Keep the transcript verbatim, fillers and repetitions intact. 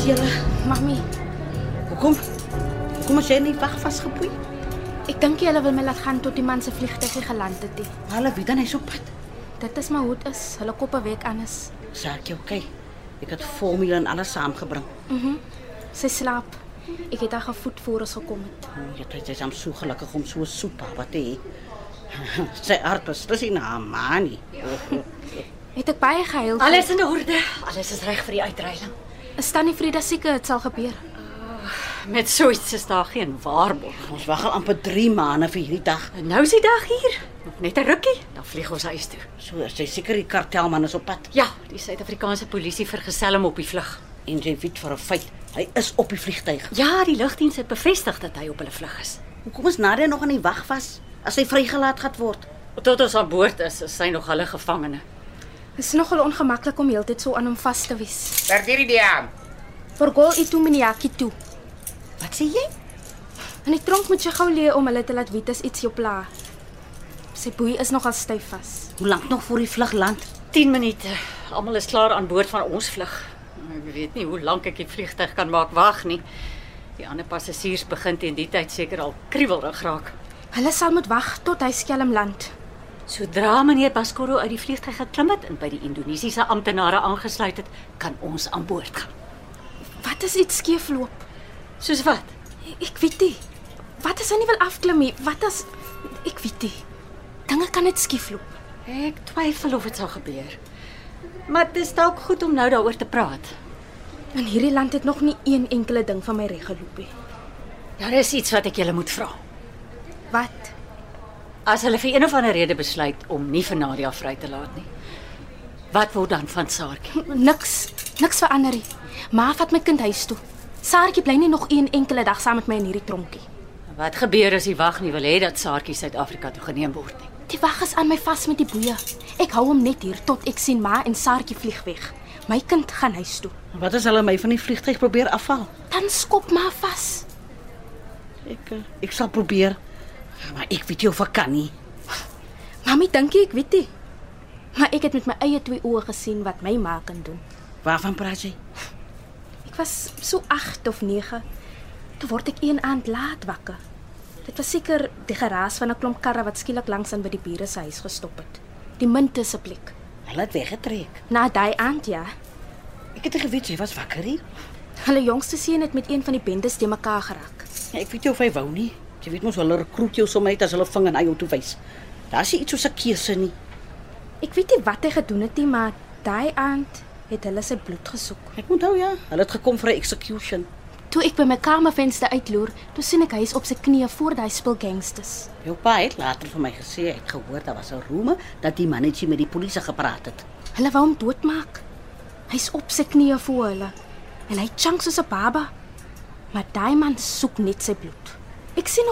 julle? Mami, Hoekom? Hoekom is jy nie wag vasgepoei? ek dink hulle wil my laat gaan tot die man se vliegtuig geland het. Nie. Hulle weet dan hy's op pad. Dit is maar hoe dit is. Hulle koppe week anders. Saartjie, oké. Ek het formule en alles saamgebring. Mhm. Sy slaap. Ek het haar gevoed voor ons gekom het. Oh, jy het sy so gelukkig om so 'n soep wat te hê. Sy hart was presies na haar ma nie. Het ek baie gehuil. Alles in orde. Alles is reg vir die uitreiling. Is Tannie Frida seker dit sal gebeur? Met so iets is daar geen waarborg. Ons wag al amper drie maande vir hierdie dag. En nou is die dag hier. Nog net 'n rukkie, dan vlieg ons huis toe. So is jy seker die kartelman is op pad. Ja, die Suid-Afrikaanse polisie vergesel hom op die vlug. En jy weet vir 'n feit, hy is op die vliegtuig. Ja, die lugdiens het bevestig dat hy op hulle vlug is. Hoekom is Nadia nog in die wag vas as hy vrygelaat gaan word? Tot ons aan boord is, is sy nog hulle gevangene. Dit is nogal ongemaklik om heeltyd so aan hom vas te wees. Perdiri dia. Vergol itu miniaki toe. Wat sê jy? En die tronk moet jy gou leer om hulle te laat weet as iets jou pla. Sy boei is nogal styf vas. Hoe lank nog voor die vlug land? tien minute. Almal is klaar aan boord van ons vlug. Ek weet nie hoe lank ek die vliegtuig kan maak wag nie. Die ander passasiers begin teen die tyd seker al kriewelrig raak. Hulle sal moet wag tot hy skelm land. Sodra meneer Baskoro uit die vliegtuig geklim het en by die Indonesiese amptenare aangesluit het, kan ons aan boord gaan. Wat is iets skeefloop? Soos wat? Ek weet nie. Wat as hy nie wil afklim nie? Wat as ek weet nie. Dinge kan net skiefloop. Ek twyfel of dit sal gebeur. Maar dit is dalk goed om nou daaroor te praat. In hierdie land het nog nie een enkele ding van my reg geloop nie. Daar is iets wat ek julle moet vra. Wat? As hulle vir een of ander rede besluit om nie vir Nadia vry te laat nie, wat word dan van Saartjie? Niks. Niks verander nie. Ma vat my kind huis toe. Saartjie bly nie nog een enkele dag saam met my in hierdie tronkie. Wat gebeur as die wag nie wil hê dat Saartjie Suid-Afrika toe geneem word nie? Die wag is aan my vas met die boeie. Ek hou hom net hier tot ek sien ma en Saartjie vlieg weg. My kind gaan huis toe. Wat as hulle my van die vliegtuig probeer afval? Dan skop ma vas. Ek uh, ek sal probeer. Maar ek weet nie of ek kan nie. Mami dink ek weet nie. Maar ek het met my eie twee oë gesien wat my ma kan doen. Waarvan praat jy? Ek was so agt of nege. Toe word ek een aand laat wakker. Dit was seker die geraas van 'n klomp karre wat skielik langs aan by die bure se huis gestop het. Die munte se plek. Hulle het weggetrek. Na daai aand ja. Ek het nie geweet jy was wakker hier. Hulle jongste seun het met een van die bendes te mekaar geraak. Ja, ek weet nie of hy wou nie. Jy weet mos hulle rekruut jou sommer net as hulle ving en hy jou toe wys. Daar's nie iets soos 'n keuse nie. Ek weet nie wat hy gedoen het nie, maar daai aand het hulle sy bloed gesoek. Ek onthou ja, hulle het gekom vir 'n execution. Toe ek by my kamervenster uitloer, toe sien ek hy is op sy knieë voor daai spul gangsters. Jou pa het later vir my gesê hy het gehoor daar was 'n roeme dat die mannetjie met die polisie gepraat het. Hulle wou hom doodmaak. Hy's op sy knieë voor hulle en hy chunk soos 'n baba. Maar daai man soek net sy bloed. Ek sien